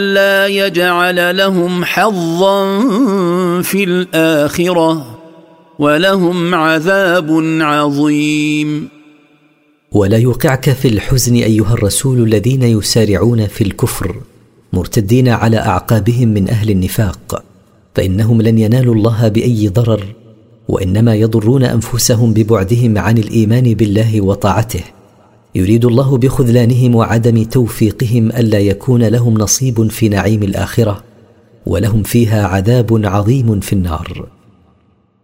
لا يجعل لهم حظا في الآخرة ولهم عذاب عظيم. ولا يوقعك في الحزن أيها الرسول الذين يسارعون في الكفر مرتدين على أعقابهم من أهل النفاق، فإنهم لن ينالوا الله بأي ضرر، وإنما يضرون أنفسهم ببعدهم عن الإيمان بالله وطاعته. يريد الله بخذلانهم وعدم توفيقهم ألا يكون لهم نصيب في نعيم الآخرة، ولهم فيها عذاب عظيم في النار.